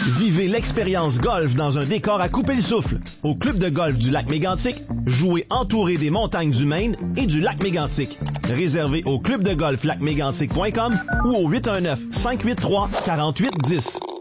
Vivez l'expérience golf dans un décor à couper le souffle. Au Club de golf du Lac Mégantic, jouez entouré des montagnes du Maine et du Lac Mégantic. Réservez au clubdegolflacmégantic.com ou au 819-583-4810.